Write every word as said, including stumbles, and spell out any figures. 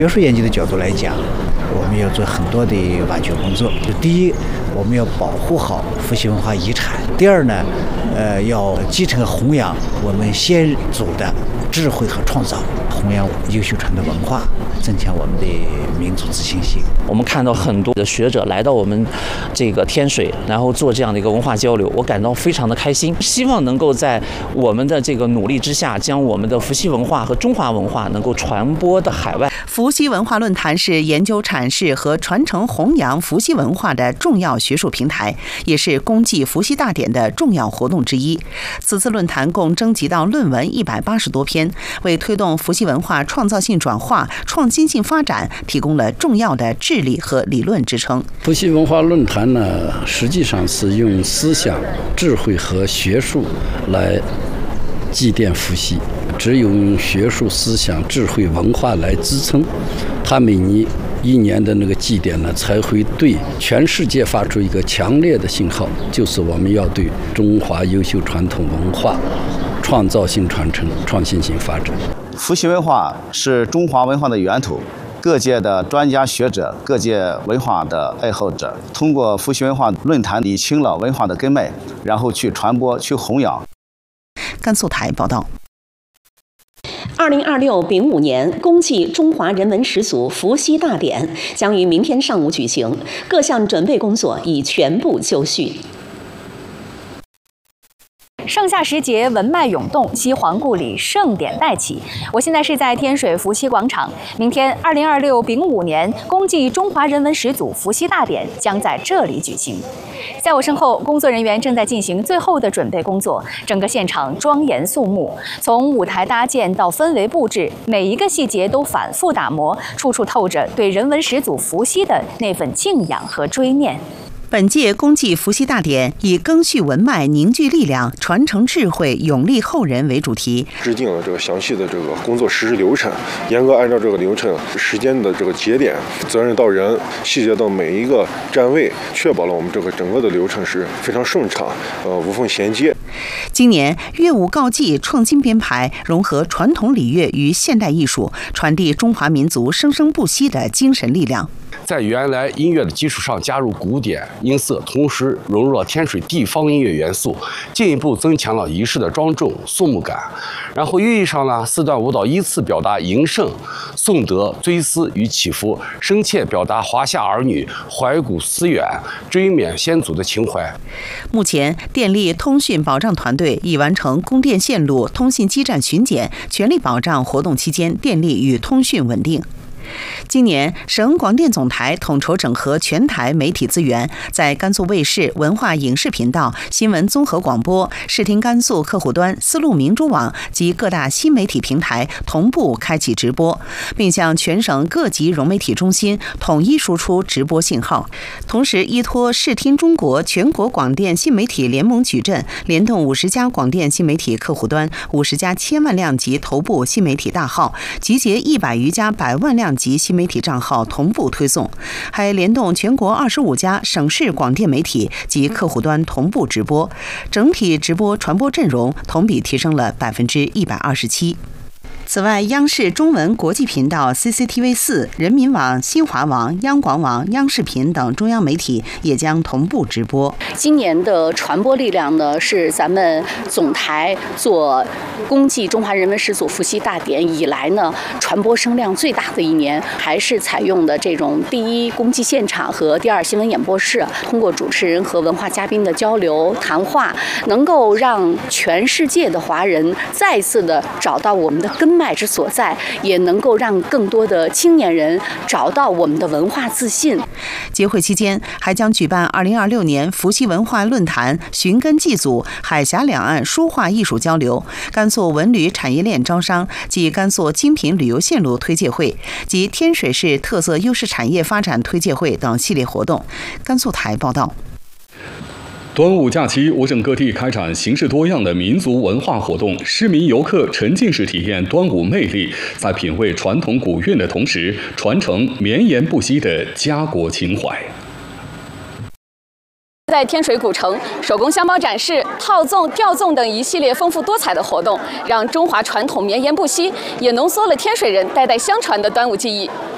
学术研究的角度来讲，我们要做很多的挖掘工作。第一，我们要保护好伏羲文化遗产；第二呢，呃，要继承弘扬我们先祖的智慧和创造，弘扬优秀传统文化，增强我们的民族自信心。 我们看到很多的学者来到我们这个天水，然后做这样的一个文化交流，我感到非常的开心。希望能够在我们的这个努力之下，将我们的伏羲文化和中华文化能够传播到海外。 伏羲文化论坛是研究阐释和传承弘扬伏羲文化的重要学术平台，也是公祭伏羲大典的重要活动之一。此次论坛共征集到论文一百八十多篇，为推动伏羲文化创造性转化、创新性发展提供了重要的智力和理论支撑。 伏羲文化论坛呢，实际上是用思想、智慧和学术来祭奠伏羲。只有用学术、思想、智慧、文化来支撑，它每年一年的那个祭典呢，才会对全世界发出一个强烈的信号，就是我们要对中华优秀传统文化创造性传承、创新性发展。 伏羲文化是中华文化的源头，各界的专家学者、各界文化的爱好者，通过伏羲文化论坛理清了文化的根脉，然后去传播、去弘扬。 甘肃台报道。 二零二六丙午年公祭中华人文始祖伏羲大典将于明天上午举行，各项准备工作已全部就绪。 盛夏时节，文脉涌动，西皇故里盛典待起。我现在是在天水伏羲广场，明天二零二六丙午年公祭中华人文始祖伏羲大典将在这里举行。在我身后，工作人员正在进行最后的准备工作，整个现场庄严肃穆，从舞台搭建到氛围布置，每一个细节都反复打磨，处处透着对人文始祖伏羲的那份敬仰和追念。 本届公祭伏羲大典以更续文脉、凝聚力量、传承智慧、永立后人为主题， 制定了这个详细的这个工作实施流程，严格按照这个流程、时间的这个节点、责任到人、细节到每一个站位，确保了我们这个整个的流程是非常顺畅，呃，无缝衔接。 今年乐舞告祭创新编排，融合传统礼乐与现代艺术，传递中华民族生生不息的精神力量。 在原来音乐的基础上加入古典音色，同时融入了天水地方音乐元素，进一步增强了仪式的庄重肃穆感。然后寓意上呢，四段舞蹈依次表达迎圣、颂德、追思与祈福，深切表达华夏儿女怀古思远、追缅先祖的情怀。 目前，电力通讯保障团队已完成供电线路、通信基站巡检，全力保障活动期间电力与通讯稳定。今年，省广电总台统筹整合全台媒体资源，在甘肃卫视、文化影视频道、新闻综合广播、视听甘肃客户端、丝路明珠网及各大新媒体平台同步开启直播，并向全省各级融媒体中心统一输出直播信号。同时，依托视听中国全国广电新媒体联盟矩阵，联动五十家广电新媒体客户端、五十家千万量级头部新媒体大号，集结一百余家百万量级新媒体账号同步推送，还联动全国二十五家省市广电媒体及客户端同步直播，整体直播传播阵容同比提升了百分之一百二十七。此外，央视中文国际频道 C C T V 四、人民网、新华网、央广网、央视频等中央媒体也将同步直播。 今年的传播力量呢，是咱们总台做公祭中华人文始祖伏羲大典以来呢，传播声量最大的一年，还是采用的这种第一公祭现场和第二新闻演播室，通过主持人和文化嘉宾的交流谈话，能够让全世界的华人再次的找到我们的根脉之所在，也能够让更多的青年人找到我们的文化自信。 节会期间还将举办二零二六年伏羲文化论坛、寻根祭祖、海峡两岸书画艺术交流、甘肃文旅产业链招商及甘肃精品旅游线路推介会及天水市特色优势产业发展推介会等系列活动。甘肃台报道。 端午假期，我省各地开展形式多样的民族文化活动，市民游客沉浸式体验端午魅力，在品味传统古韵的同时，传承绵延不息的家国情怀。 在天水古城，手工香包展示、套粽、吊粽等一系列丰富多彩的活动，让中华传统绵延不息，也浓缩了天水人代代相传的端午记忆。